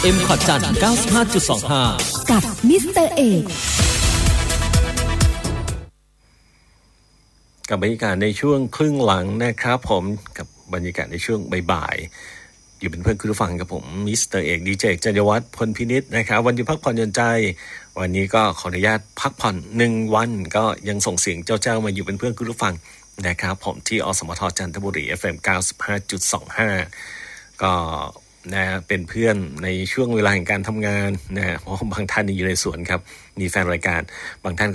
FM ขอจันทร์ 95.25 กับมิสเตอร์เอกกับบรรยากาศในช่วงครึ่งหลังนะครับผมกับบรรยากาศในช่วงบ่ายๆอยู่เป็นเพื่อนคุณผู้ฟังกับผมมิสเตอร์เอกดีเจจันยวัฒน์พลพินิจนะครับวันหยุดพักผ่อนหย่อนใจวันนี้ก็ขออนุญาตพักผ่อน1วันก็ยังส่งเสียงเจ้ามาอยู่เป็นเพื่อนคุณผู้ฟังนะครับผมที่อสมทจันทบุรี FM 95.25 ก็นะเป็นเพื่อนในช่วงเวลาแห่งการทำงานนะเพราะบางท่านอยู่ในสวนครับมีแฟนรายการบางท่าน